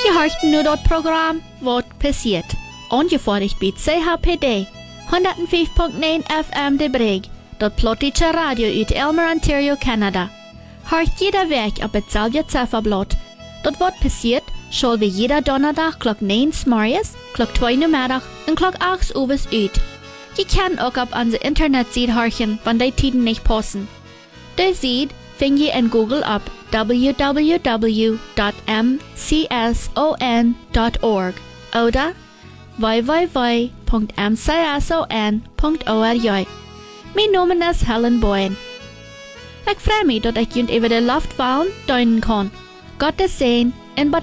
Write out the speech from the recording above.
Je hoort nu dat programma Wat passiert. Ongevordigd bij CHPD 105.9 FM De Breg, dat plotische radio uit Elmer, Ontario, Canada. Hoort jeder week op hetzelfde cijferblad. Dat Wat passiert, zal we jeder donderdag klok 9 morgens, klok 2 namiddag en klok 8 uur uit. Je kan ook op onze internetsite horen, wanneer die tijden niet passen. De site vind je in Google op www.mcson.org oder www.mcson.org. Mijn naam is Helen Boyen. Ik freue mich, dat ik jullie over de luchtvallen duinen kan. Gottes Segen en Bad